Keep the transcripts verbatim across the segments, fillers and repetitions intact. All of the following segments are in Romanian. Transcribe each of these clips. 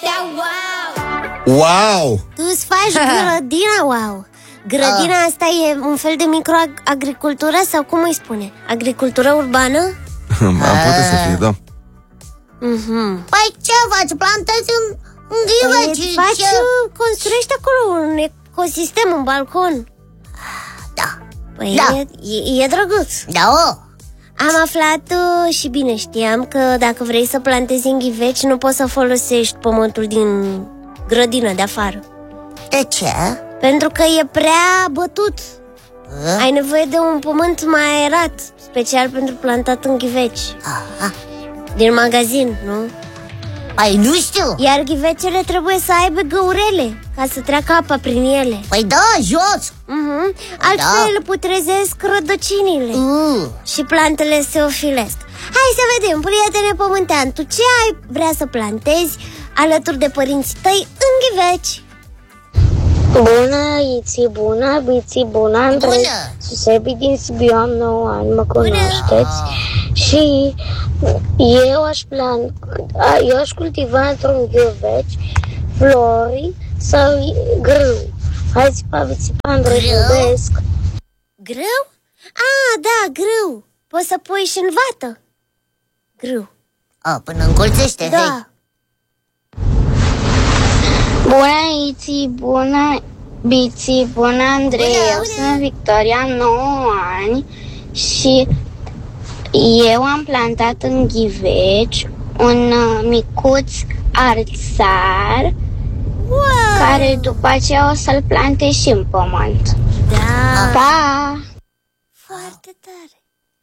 astea, wow! Wow! Tu îți faci grădina, wow! Grădina uh. asta e un fel de microagricultură sau cum îi spune? Agricultură urbană? Am putea să fie, da. Mm-hmm. Păi ce faci? Plantezi în, în ghiveci? Păi, faci, ce? construiești acolo un ecosistem, un balcon. Da. Păi da. e, e, e drăguț. Da, o. Am aflat uh, și bine știam că dacă vrei să plantezi în ghiveci, nu poți să folosești pământul din grădină de afară. De ce? Pentru că e prea bătut. uh? Ai nevoie de un pământ mai aerat, special pentru plantat în ghiveci. Aha. Din magazin, nu? Păi nu știu. Iar ghivecele trebuie să aibă găurele ca să treacă apa prin ele. Păi da, jos. uh-huh. Altfel da. putrezesc rădăcinile uh. și plantele se ofilesc. Hai să vedem, prietene pământean, tu ce ai vrea să plantezi alături de părinții tăi în ghiveci? Bună, Iți, bună, Biți, bună, Andrei. Susebi din Sibiu, am nouă ani, mă cunoașteți. Și eu aș plan, eu aș cultiva într-un ghiveci flori sau grâu. Hai țipa, Biți, Andrei, iubesc. Grâu? Ah, da, grâu. Poți să pui și în vată. Grâu. A, până încolțește, da. hei. Bună, Iți, bună, Biți, bună, Andrei. Bună, eu bună. Sunt Victoria, am nouă ani și eu am plantat în ghiveci un uh, micuț arțar, wow. care după aceea o să-l plante și în pământ. Da. Da. Foarte tare.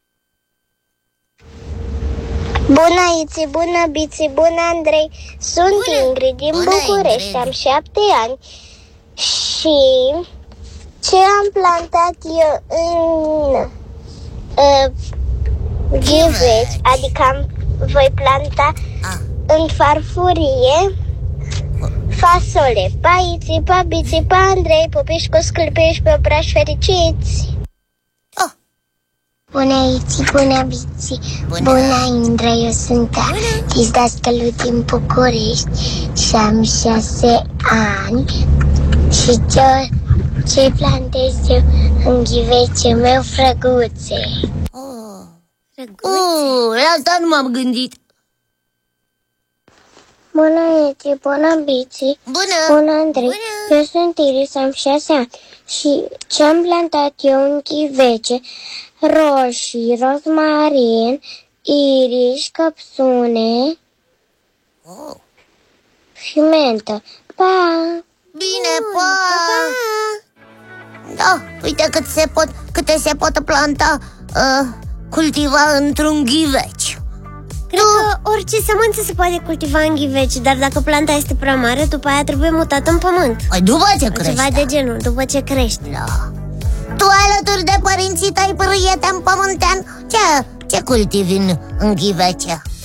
Bună, Iți, bună, Biți, bună, Andrei. Sunt bună. Ingrid din bună, București, Ingrid. Am șapte ani. Și ce am plantat eu în uh, ghiveci, adică am, voi planta ah. în farfurie fasole. Pa, Iți, pa, Biți, pa, Andrei, pupiși cu scâlpiși pe obrași fericiți. Bună, Iți, bună, Biți, bună, bună Indra, eu sunt Tisdascălu din București și am șase ani și ce, ce plantez eu în ghivece meu? Frăguțe. Oh, oh, la asta nu m-am gândit. Bună, Iți, bună, Biți, bună, bună, Andrei, bună. Eu sunt Iris, am șase ani și ce am plantat eu în ghivece? Roșii, rozmarin, iriș, căpsune oh. și mentă. Pa! Bine, pa! Da, uite cât se pot, câte se pot planta, uh, cultiva într-un ghiveci. Cred că orice sămânță se poate cultiva în ghiveci, dar dacă planta este prea mare, după aia trebuie mutată în pământ. Păi după ce crește. Ceva de genul, după ce crește. Da. Tu alături de părinții tăi, prieten pământean, ce, ce cultivi în, în ghivece?